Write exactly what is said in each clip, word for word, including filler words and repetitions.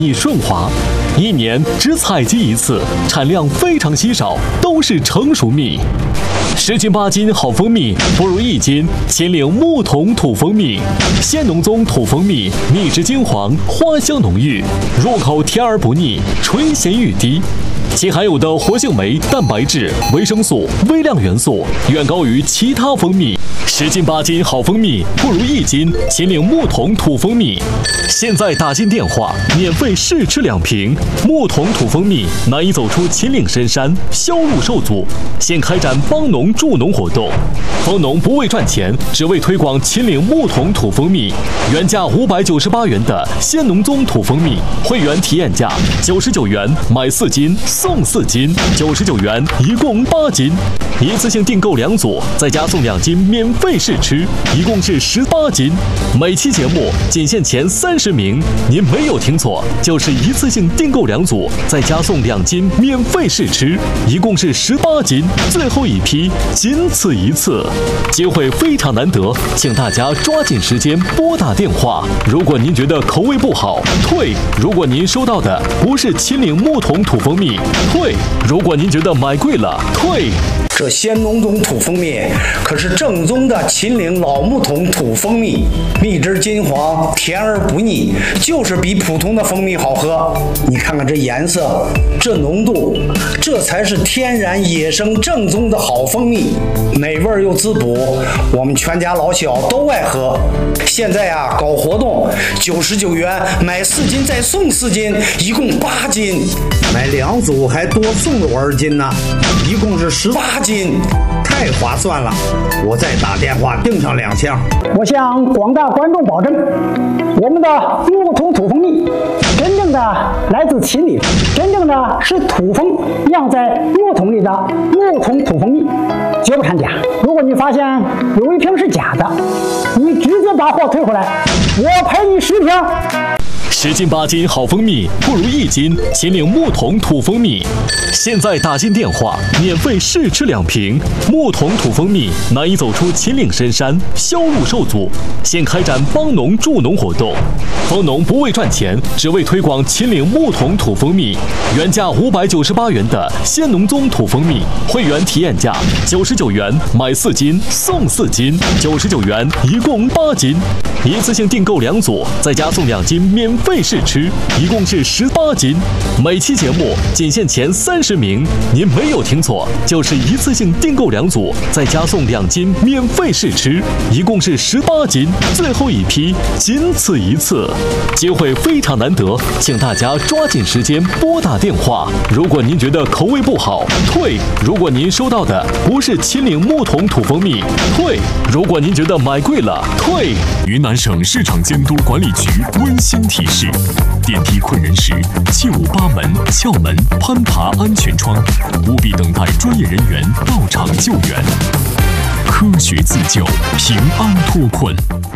蜜顺滑，一年只采集一次，产量非常稀少，都是成熟蜜。十斤八斤好蜂蜜，不如一斤秦岭木桶土蜂蜜。鲜浓宗土蜂蜜，蜜质金黄，花香浓郁，入口甜而不腻，醇咸欲滴。其含有的活性酶、蛋白质、维生素、微量元素远高于其他蜂蜜。十斤八斤好蜂蜜，不如一斤秦岭木桶土蜂蜜。现在打进电话，免费试吃两瓶木桶土蜂蜜，难以走出秦岭深山，销路受阻。现开展帮农助农活动，蜂农不为赚钱，只为推广秦岭木桶土蜂蜜。原价五百九十八元的鲜农宗土蜂蜜，会员体验价九十九元买四斤送四斤，九十九元一共八斤。一次性订购两组，再加送两斤免费试吃，一共是十八斤。每期节目仅限前三十名，您没有听错，就是一次性订购两组，再加送两斤免费试吃，一共是十八斤。最后一批，仅此一次，机会非常难得，请大家抓紧时间拨打电话。如果您觉得口味不好，退；如果您收到的不是秦岭木桶土蜂蜜，退；如果您觉得买贵了，退。 这鲜农宗土蜂蜜可是正宗的秦岭老木桶土蜂蜜，蜜汁金黄，甜而不腻，就是比普通的蜂蜜好喝。你看看这颜色，这浓度，这才是天然野生正宗的好蜂蜜，美味又滋补，我们全家老小都爱喝。现在啊，搞活动，九十九元买四斤再送四斤，一共八斤，买两组还多送了我二斤呢，一共是十八斤，太划算了！我再打电话订上两箱。 我向广大观众保证，我们的木桶土蜂蜜真正的来自秦岭，真正的是土蜂酿在木桶里的木桶土蜂蜜，绝不掺假。如果你发现有一瓶是假的，你直接把货退回来，我赔你十瓶。 十斤八斤好蜂蜜，不如一斤秦岭木桶土蜂蜜。现在打进电话，免费试吃两瓶木桶土蜂蜜，难以走出秦岭深山，销路受阻。现开展帮农助农活动，蜂农不为赚钱，只为推广秦岭木桶土蜂蜜。原价五百九十八元的鲜农宗土蜂蜜，会员体验价九十九元买四斤送四斤，九十九元一共八斤。一次性订购两组，再加送两斤免费试吃，一共是十八斤。每期节目仅限前三十名，您没有听错，就是一次性订购两组，再加送两斤免费试吃，一共是十八斤。最后一批，仅此一次，机会非常难得，请大家抓紧时间拨打电话。如果您觉得口味不好，退；如果您收到的不是秦岭木桶土蜂蜜，退；如果您觉得买贵了，退。云南省市场监督管理局温馨提示：电梯困人时，切勿扒门、撬门、攀爬安全窗，务必等待专业人员到场救援。科学自救，平安脱困。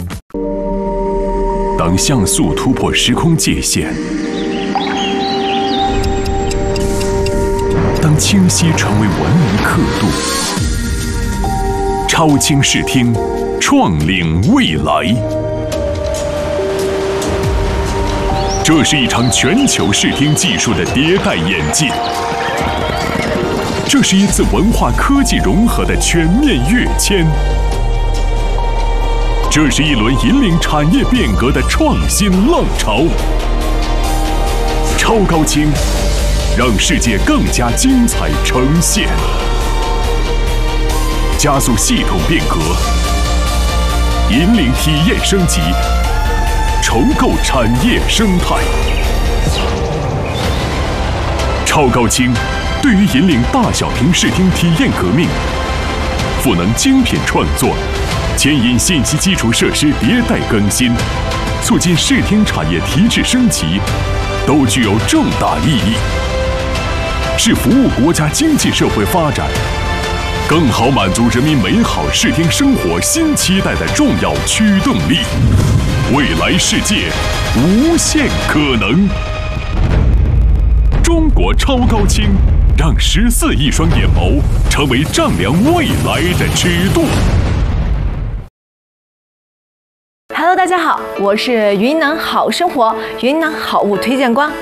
当像素突破时空界限，当清晰成为文明刻度，超清视听，创领未来。这是一场全球视听技术的迭代演进，这是一次文化科技融合的全面跃迁，这是一轮引领产业变革的创新浪潮。超高清，让世界更加精彩呈现，加速系统变革，引领体验升级，重构产业生态。超高清对于引领大小屏视听体验革命，赋能精品创作，牵引信息基础设施迭代更新，促进视听产业提质升级，都具有重大意义，是服务国家经济社会发展，更好满足人民美好视听生活新期待的重要驱动力。未来世界，无限可能。中国超高清，让十四亿双眼眸成为丈量未来的尺度。 Hello， 大家好，我是云南好生活云南好物推荐官